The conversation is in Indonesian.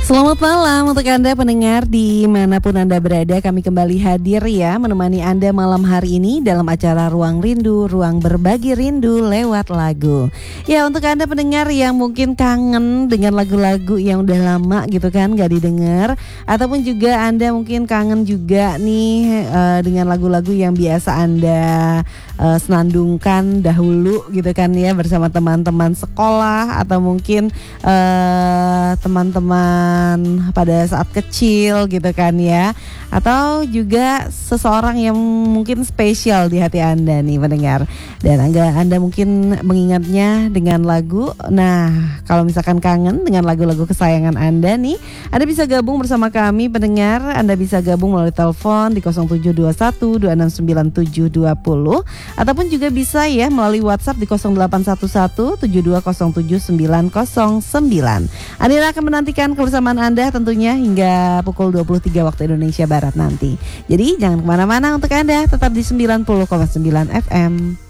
Selamat malam untuk Anda pendengar dimanapun Anda berada. Kami kembali hadir ya menemani Anda malam hari ini dalam acara Ruang Rindu, Ruang Berbagi Rindu lewat lagu. Ya, untuk Anda pendengar yang mungkin kangen dengan lagu-lagu yang udah lama gitu kan gak didengar, ataupun juga Anda mungkin kangen juga nih dengan lagu-lagu yang biasa Anda senandungkan dahulu gitu kan ya, bersama teman-teman sekolah atau mungkin teman-teman pada saat kecil gitu kan ya, atau juga seseorang yang mungkin spesial di hati Anda nih pendengar, dan Anda mungkin mengingatnya dengan lagu. Nah, kalau misalkan kangen dengan lagu-lagu kesayangan Anda nih, Anda bisa gabung bersama kami pendengar. Anda bisa gabung melalui telepon di 0721 2697720, ataupun juga bisa ya melalui WhatsApp di 0811 7207 909. Anda akan menantikan kebersamaan Anda tentunya hingga pukul 23 waktu Indonesia Barat nanti. Jadi jangan kemana-mana untuk Anda, tetap di 90,9 FM.